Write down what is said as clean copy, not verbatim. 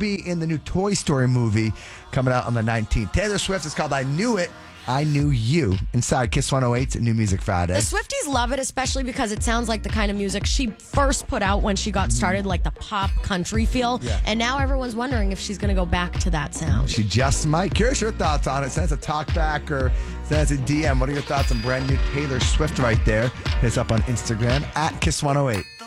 be in the new Toy Story movie coming out on the 19th. Taylor Swift is called I Knew It, I Knew You. Inside Kiss 108's New Music Friday. The Swifties love it, especially because it sounds like the kind of music she first put out when she got started, like the pop country feel. Yeah. And now everyone's wondering if she's going to go back to that sound. She just might. Curious your thoughts on it. Send us a talk back or send us a DM. What are your thoughts on brand new Taylor Swift right there? Hit us up on Instagram at Kiss 108.